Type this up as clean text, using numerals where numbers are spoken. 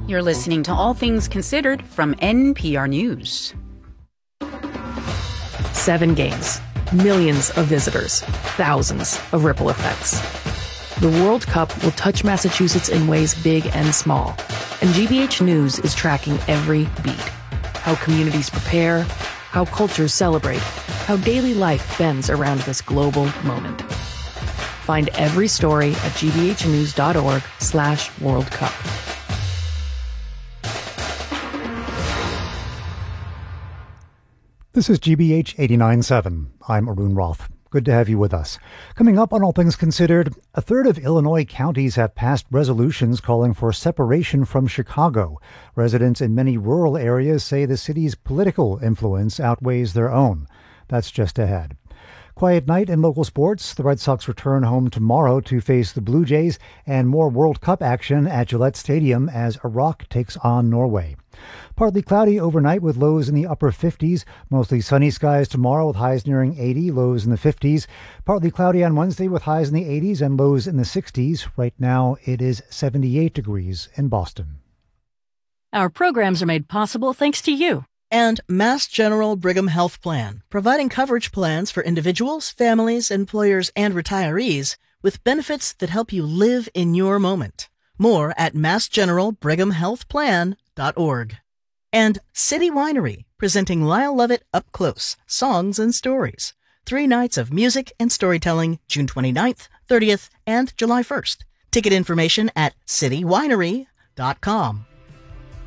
You're listening to All Things Considered from NPR News. 7 games, millions of visitors, thousands of ripple effects. The World Cup will touch Massachusetts in ways big and small, and GBH News is tracking every beat. How communities prepare, how cultures celebrate, how daily life bends around this global moment. Find every story at gbhnews.org/World Cup. This is GBH 89.7. I'm Arun Roth. Good to have you with us. Coming up on All Things Considered, a third of Illinois counties have passed resolutions calling for separation from Chicago. Residents in many rural areas say the city's political influence outweighs their own. That's just ahead. Quiet night in local sports. The Red Sox return home tomorrow to face the Blue Jays, and more World Cup action at Gillette Stadium as Iraq takes on Norway. Partly cloudy overnight with lows in the upper 50s. Mostly sunny skies tomorrow with highs nearing 80, lows in the 50s. Partly cloudy on Wednesday with highs in the 80s and lows in the 60s. Right now it is 78 degrees in Boston. Our programs are made possible thanks to you. And Mass General Brigham Health Plan, providing coverage plans for individuals, families, employers, and retirees with benefits that help you live in your moment. More at massgeneralbrighamhealthplan.org. And City Winery, presenting Lyle Lovett Up Close, Songs and Stories. 3 nights of music and storytelling, June 29th, 30th, and July 1st. Ticket information at citywinery.com.